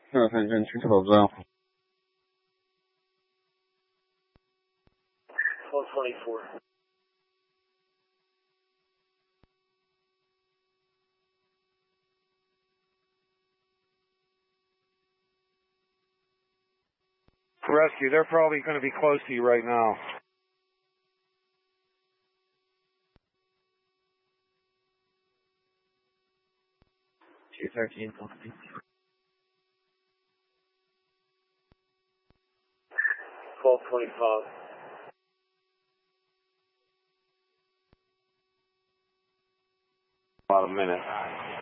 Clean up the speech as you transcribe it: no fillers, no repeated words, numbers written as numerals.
认真保障。 1224. Rescue, they're probably going to be close to you right now. $213. 1225. About a minute.